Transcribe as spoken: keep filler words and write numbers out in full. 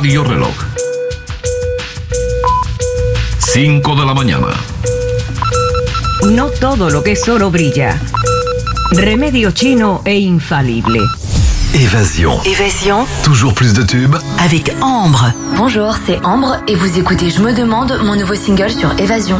Radio Reloj. cinco de la mañana. No todo lo que es oro brilla. Remedio chino e infalible. Évasion. Évasion. Toujours plus de tubes. Avec Ambre. Bonjour, c'est Ambre et vous écoutez Je me demande, mon nouveau single sur Évasion.